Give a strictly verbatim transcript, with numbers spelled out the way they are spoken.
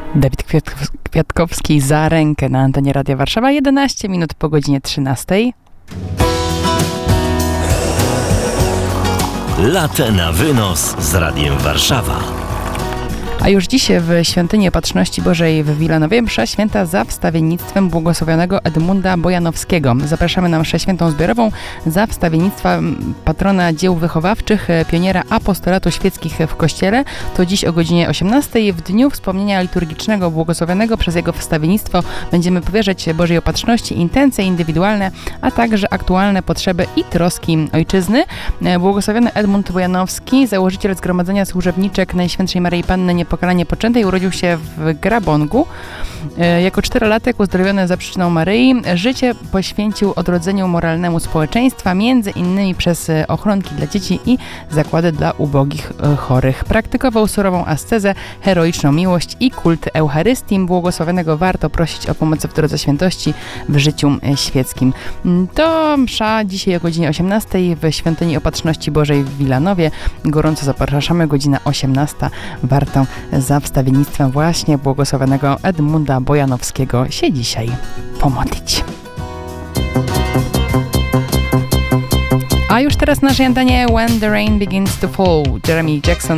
Dawid Kwiatkow- Kwiatkowski za rękę na antenie Radia Warszawa. jedenaście minut po godzinie trzynastej. Latę na wynos z Radiem Warszawa. A już dziś w Świątyni Opatrzności Bożej w Wilanowie msza święta za wstawiennictwem błogosławionego Edmunda Bojanowskiego. Zapraszamy na mszę świętą zbiorową za wstawiennictwa patrona dzieł wychowawczych, pioniera apostolatu świeckich w Kościele. To dziś o godzinie osiemnastej. W dniu wspomnienia liturgicznego błogosławionego przez jego wstawiennictwo będziemy powierzać Bożej Opatrzności intencje indywidualne, a także aktualne potrzeby i troski Ojczyzny. Błogosławiony Edmund Bojanowski, założyciel Zgromadzenia Służebniczek Najświętszej Maryi Panny Niepokalanie Poczętej, urodził się w Grabongu. Jako czterolatek uzdrowiony za przyczyną Maryi, życie poświęcił odrodzeniu moralnemu społeczeństwa, między innymi przez ochronki dla dzieci i zakłady dla ubogich chorych. Praktykował surową ascezę, heroiczną miłość i kult Eucharystii. Błogosławionego warto prosić o pomoc w drodze świętości w życiu świeckim. To msza dzisiaj o godzinie osiemnastej w Świątyni Opatrzności Bożej w Wilanowie. Gorąco zapraszamy, godzina osiemnasta. Warto za wstawiennictwem właśnie błogosławionego Edmunda Bojanowskiego się dzisiaj pomodlić. A już teraz na naszej antenie When the Rain Begins to Fall, Jeremy Jackson